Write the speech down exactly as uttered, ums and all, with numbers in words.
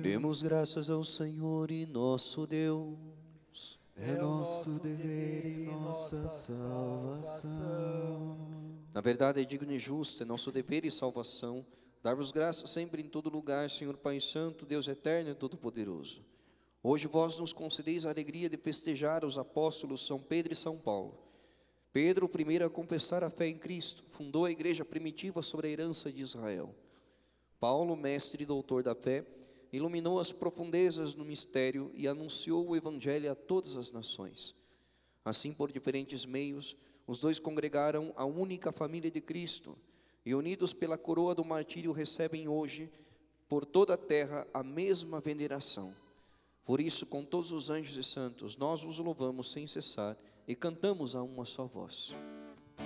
Demos graças ao Senhor e nosso Deus. É nosso dever e nossa salvação. Na verdade é digno e justo, é nosso dever e salvação, dar-vos graças sempre em todo lugar, Senhor Pai Santo, Deus eterno e todo-poderoso. Hoje vós nos concedeis a alegria de festejar os apóstolos São Pedro e São Paulo. Pedro, o primeiro a confessar a fé em Cristo, fundou a igreja primitiva sobre a herança de Israel. Paulo, mestre e doutor da fé, iluminou as profundezas no mistério e anunciou o evangelho a todas as nações. Assim, por diferentes meios, os dois congregaram a única família de Cristo e, unidos pela coroa do martírio, recebem hoje, por toda a terra, a mesma veneração. Por isso, com todos os anjos e santos, nós os louvamos sem cessar e cantamos a uma só voz.